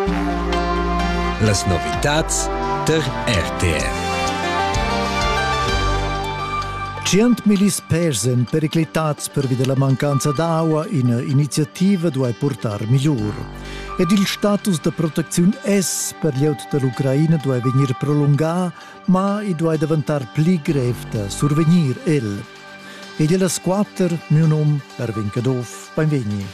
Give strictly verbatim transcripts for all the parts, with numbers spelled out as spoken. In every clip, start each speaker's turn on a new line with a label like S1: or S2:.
S1: Las novitats der R T R.
S2: cent milis persen periclitats per via della mancanza d'acqua in iniziativa dove portare miglior. Ed il status di protezione S per gli auti dell'Ucraina deve venire prolungato, ma i deve diventare più greve da survenire el. E della squatter, mio nome, Erwin Kadoff, benveni.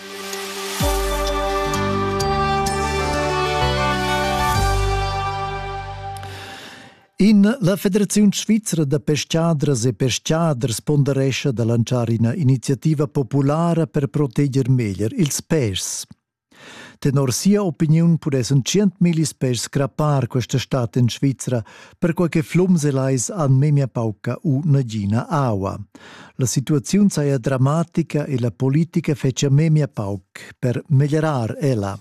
S2: In la Federazione Svizzera de Pesciadras e Pesciaders ponderesce da lanciare un'iniziativa popolare per proteggere meglio ils pers. Tenor sia opinione potessero centomila pers scrappare questa state in Svizzera per qualche flumselais an memia pauca u nagina aua. La situazione sia drammatica e la politica fece memia pauc per migliorare ella.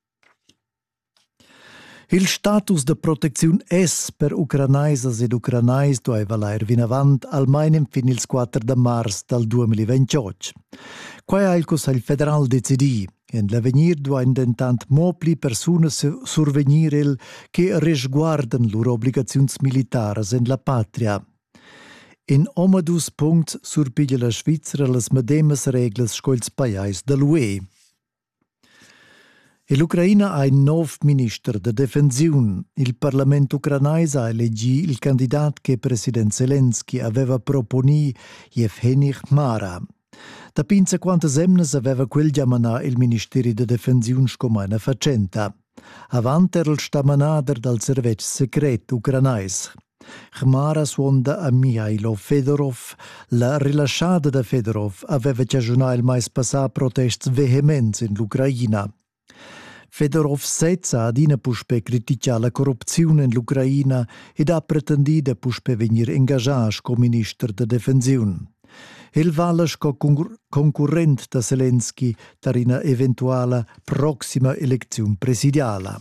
S2: Il status de protezione S per ucraneses ed ucranais doveva l'air vin avant almeno fin il quattro de mars del duemilaventotto. Qua è il Consiglio federal decidì e in l'avenir doveva indentant mopli persone survenire il che resguardan loro obbligazioni militari in la patria. In omadus punct surpiglia la Svizzera las medemas reglas scoils paiais dell'U E. E l'Ucraina ha un nuovo ministro de difensione. Il Parlamento ucrainese ha eletto il candidato che Presidente Zelensky aveva proponi, Yevgeny Khmara. Da pinza quante semnes aveva quel chiamato il Ministero de Difensione come una facenta. Avanti era il stamanader del servizio segreto ucrainese. Khmara suonda a Mikhailo Fedorov. La rilasciata da Fedorov aveva già il mais passato protesti vehementi in l'Ucraina. Fedorov stessa ha dina puspe criticare la corruzione in l'Ucraina ed ha pretendido puspe venire engagiato come ministro de difensione. Il valas co concurrente da Zelensky per una eventuale prossima elezione presidiale.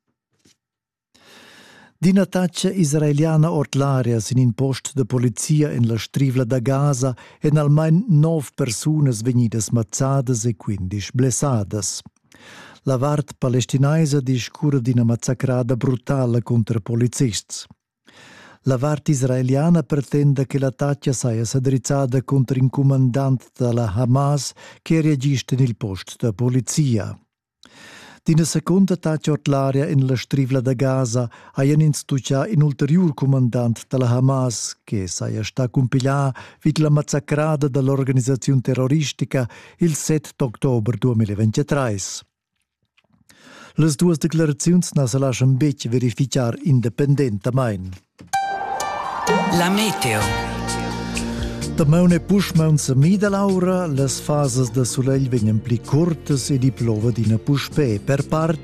S2: D'inataccia israeliana ortlaria sin in post de polizia in la strivla da Gaza en almeno nove persone venidas mazzadas e quindici blessadas. La vart palestinaisa discura di una massacrada brutale contro polizisti. La vart israeliana pretende che l'attacco sia addrizzata contro un comandante della Hamas che reagisce nel posto della polizia. Di una seconda attacco ortlaria in la strivla da Gaza ha instituito un ulteriore comandante della Hamas che sia sta compigliata vid la massacrada dell'organizzazione terroristica il sette ottobre duemilaventitré. Le due dichiarazioni non si lasciano becchi verificare indipendentemente.
S3: La meteo.
S2: Da maune pushmaun sa mida laura, le fasi de soleil vengono più corte e di plova di una pushpe. Per parte